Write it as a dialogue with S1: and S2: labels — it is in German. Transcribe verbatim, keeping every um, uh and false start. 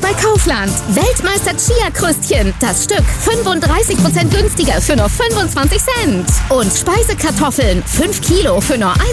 S1: bei Kaufland. Weltmeister Chia-Krüstchen. Das Stück fünfunddreißig Prozent günstiger für nur fünfundzwanzig Cent. Und Speisekartoffeln fünf Kilo für nur